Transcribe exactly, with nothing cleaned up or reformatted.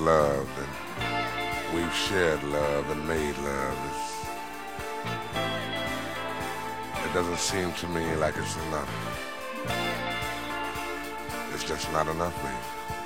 loved and we've shared love and made love. It's, it doesn't seem to me like it's enough. It's just not enough, baby.